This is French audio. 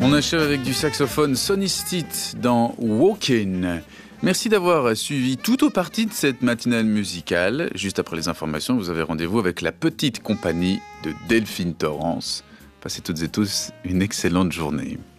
On achève avec du saxophone Sonny Stitt dans Walkin'. Merci d'avoir suivi tout au parti de cette matinale musicale. Juste après les informations, vous avez rendez-vous avec la petite compagnie de Delphine Torrance. Passez toutes et tous une excellente journée.